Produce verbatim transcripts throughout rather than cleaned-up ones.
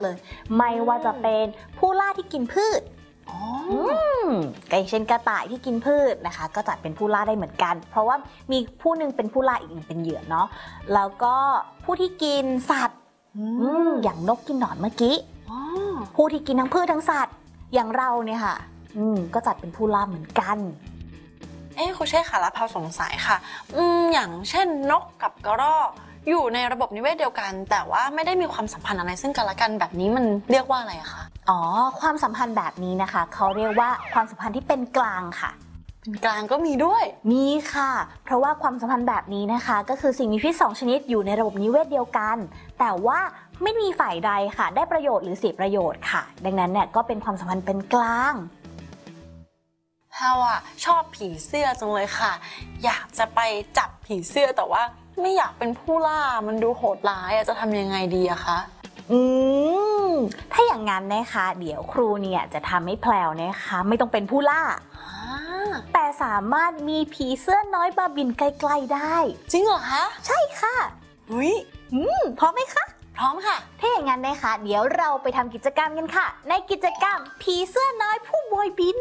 เลยไม่ว่าจะเป็นผู้ล่าที่กินพืชก็อย่างเช่นกระต่ายที่กินพืชนะคะก็จัดเป็นผู้ล่าได้เหมือนกันเพราะว่ามีผู้หนึ่งเป็นผู้ล่าอีกหนึ่งเป็นเหยื่อเนาะแล้วก็ผู้ที่กินสัตว์อย่างนกกินหนอนเมื่อกี้ผู้ที่กินทั้งพืชทั้งสัตว์อย่างเราเนี่ยค่ะก็จัดเป็นผู้ล่าเหมือนกันเอ๊ะครูเชษค่ะแล้วพาสงสัยค่ะอืมอย่างเช่นนกกับกระรอกอยู่ในระบบนิเวศเดียวกันแต่ว่าไม่ได้มีความสัมพันธ์อะไรซึ่งกันและกันแบบนี้มันเรียกว่าอะไรอะคะอ๋อความสัมพันธ์แบบนี้นะคะเขาเรียกว่าความสัมพันธ์ที่เป็นกลางค่ะเป็นกลางก็มีด้วยมีค่ะเพราะว่าความสัมพันธ์แบบนี้นะคะก็คือสิ่งมีชีวิตสองชนิดอยู่ในระบบนิเวศเดียวกันแต่ว่าไม่มีฝ่ายใดค่ะได้ประโยชน์หรือเสียประโยชน์ค่ะดังนั้นเนี่ยก็เป็นความสัมพันธ์เป็นกลางแพรวอะชอบผีเสื้อจังเลยค่ะอยากจะไปจับผีเสื้อแต่ว่าไม่อยากเป็นผู้ล่ามันดูโหดร้ายจะทำยังไงดีอะคะอืมถ้าอย่างนั้นนะคะเดี๋ยวครูเนี่ยจะทำให้แพรวนะคะไม่ต้องเป็นผู้ล่าแต่สามารถมีผีเสื้อน้อยมาบินไกลๆได้จริงเหรอคะใช่ค่ะอุ้ยอืมพร้อมไหมคะพร้อมค่ะถ้าอย่างนั้นนะคะเดี๋ยวเราไปทำกิจกรรมกันค่ะในกิจกรรมผีเสื้อน้อยผู้โบยบิน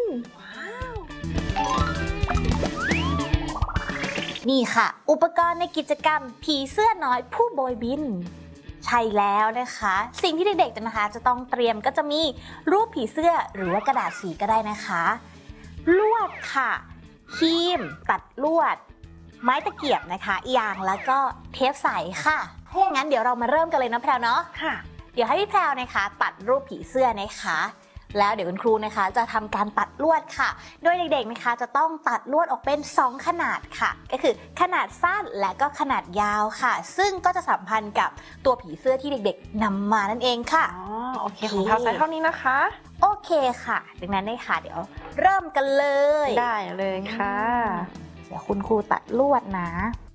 นี่ค่ะอุปกรณ์ในกิจกรรมผีเสื้อน้อยผู้โบยบินใช่แล้วนะคะสิ่งที่เด็กๆนะคะจะต้องเตรียมก็จะมีรูปผีเสื้อหรือว่ากระดาษสีก็ได้นะคะลวดค่ะครีมตัดลวดไม้ตะเกียบนะคะยางแล้วก็เทปใสค่ะถ้าอย่างนั้นเดี๋ยวเรามาเริ่มกันเลยนะแพรวเนาะค่ะเดี๋ยวให้พี่แพรวนะคะตัดรูปผีเสื้อนะคะแล้วเดี๋ยวคุณครูนะคะจะทำการตัดลวดค่ะโดยเด็กๆนะคะจะต้องตัดลวดออกเป็นสองขนาดค่ะก็คือขนาดสั้นและก็ขนาดยาวค่ะซึ่งก็จะสัมพันธ์กับตัวผีเสื้อที่เด็กๆนำมานั่นเองค่ะอ๋อโอเคของแพรวใส่เท่านี้นะคะโอเคค่ะดังนั้นได้ค่ะเดี๋ยวเริ่มกันเลยได้เลยค่ะเดี๋ยวคุณครูตัดลวดนะ